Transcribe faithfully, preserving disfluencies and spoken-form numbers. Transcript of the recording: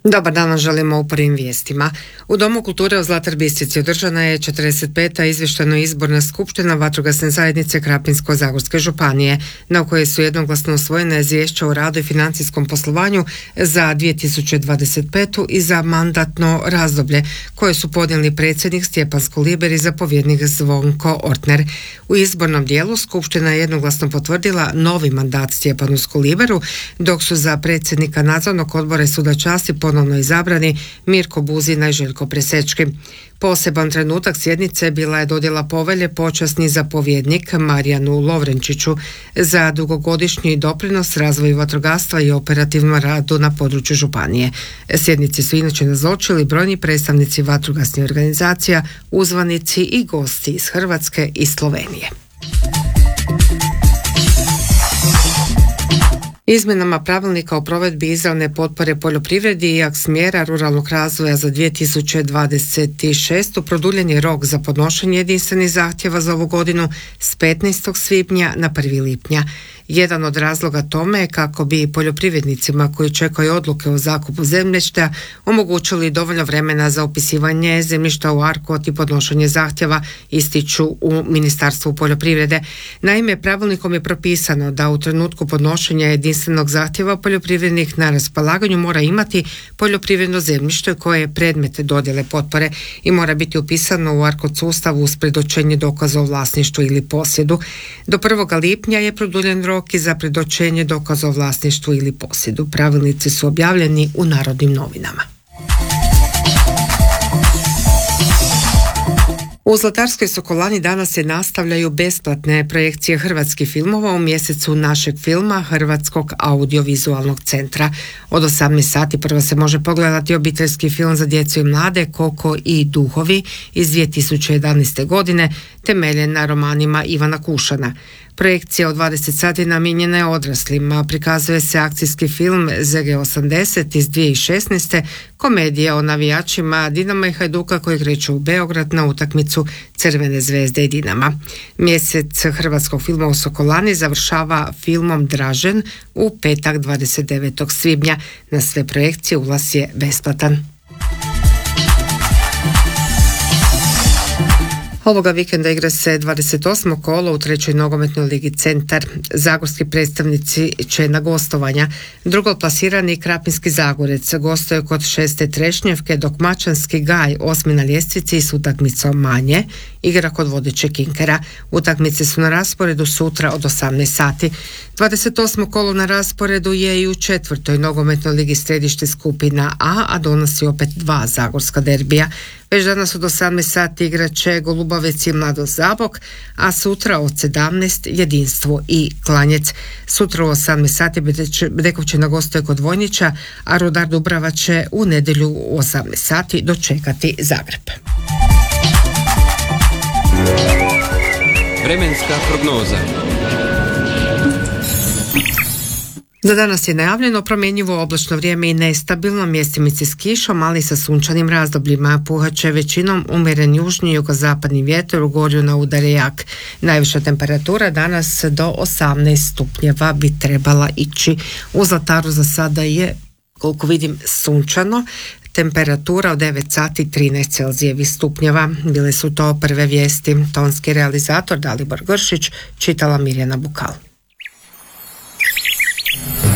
Dobar dan vam želimo u prvim vijestima. U Domu kulture u Zlatar Bistrici održana je četrdeset peta izvještajno izborna skupština vatrogasne zajednice Krapinsko-zagorske županije, na kojoj su jednoglasno usvojene izvješća o radu i financijskom poslovanju za dvije tisuće dvadeset petu i za mandatno razdoblje, koje su podnijeli predsjednik Stjepan Skoliber i zapovjednik Zvonko Ortner. U izbornom dijelu skupština je jednoglasno potvrdila novi mandat Stjepanu Skoliberu, dok su za predsjednika nadzornog odbora i suda časti ponovno izabrani Mirko Buzina i Željko Presečki. Poseban trenutak sjednice bila je dodjela povelje počasni zapovjednik Marijanu Lovrenčiću za dugogodišnji doprinos razvoju vatrogastva i operativnom radu na području županije. Sjednici su inače nazočili brojni predstavnici vatrogasnih organizacija, uzvanici i gosti iz Hrvatske i Slovenije. Izmjenama pravilnika o provedbi izravne potpore poljoprivredi i aks mjera ruralnog razvoja za dvije tisuće dvadeset šestu produljen je rok za podnošenje jedinstvenih zahtjeva za ovu godinu s petnaestog svibnja na prvog lipnja. Jedan od razloga tome je kako bi poljoprivrednicima koji čekaju odluke o zakupu zemljišta omogućili dovoljno vremena za upisivanje zemljišta u ARKOD i podnošenje zahtjeva, ističu u Ministarstvu poljoprivrede. Naime, pravilnikom je propisano da u trenutku podnošenja jedinstvenog zahtjeva poljoprivrednik na raspolaganju mora imati poljoprivredno zemljište koje je predmet dodjele potpore i mora biti upisano u ARKOD sustavu uz predočenje dokaza o vlasništvu ili posjedu. Do prvog lipnja je produljen rok i za predočenje dokaza o vlasništvu ili posjedu. Pravilnici su objavljeni u Narodnim novinama. U Zlatarskoj Sokolani danas se nastavljaju besplatne projekcije hrvatskih filmova u mjesecu našeg filma Hrvatskog audiovizualnog centra. Od osamnaest sati prvo se može pogledati obiteljski film za djecu i mlade Koko i duhovi iz dvije tisuće jedanaeste. godine, temeljen na romanima Ivana Kušana. Projekcija od dvadeset sati namijenjena je odraslima, prikazuje se akcijski film Z G osamdeset iz dvije tisuće šesnaeste. komedija o navijačima Dinama i Hajduka koji kreću u Beograd na utakmicu Crvene zvezde i Dinama. Mjesec hrvatskog filma u Sokolani završava filmom Dražen u petak dvadeset devetog svibnja. Na sve projekcije ulaz je besplatan. Ovoga vikenda igra se dvadeset osmo kolo u trećoj nogometnoj ligi Centar. Zagorski predstavnici će na gostovanja. Drugo plasirani Krapinski Zagorec gostuje kod šeste Trešnjevke, dok Mačanski Gaj, osmi na ljestvici s utakmicom manje, igra kod vodeće Kinkera. Utakmice su na rasporedu sutra od osamnaest sati. dvadeset osmo kolo na rasporedu je i u četvrtoj nogometnoj ligi Središte skupina A, a donosi opet dva zagorska derbija. Već danas od osamnaest sati igraće Golubovec i Mladost Zabok, a sutra od sedamnaest Jedinstvo i Klanjec. Sutra u osamnaest sati Bedekovčina gostuje kod Vojnića, a Rudar Dubrava će u nedjelju u osamnaest sati dočekati Zagreb. Vremenska prognoza. Za danas je najavljeno promjenjivo oblačno vrijeme i nestabilno, mjestimice s kišom, ali sa sunčanim razdobljima. Puhat će većinom umjeren južni i jugozapadni vjetar, u gorju na udare jak. Najviša temperatura danas do osamnaest stupnjeva bi trebala ići. U Zlataru za sada je, koliko vidim, sunčano. Temperatura od devet sati trinaest celzijevih stupnjeva. Bile su to prve vijesti. Tonski realizator Dalibor Gršić, čitala Mirjana Bukal.